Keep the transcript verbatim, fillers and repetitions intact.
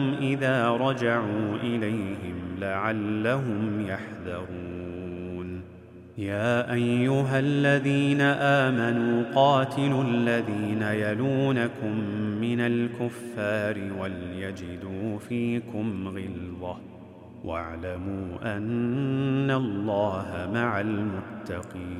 إذا رجعوا إليهم لعلهم يحذرون يا أيها الذين آمنوا قاتلوا الذين يلونكم من الكفار وليجدوا فيكم غلظة واعلموا أن الله مع المتقين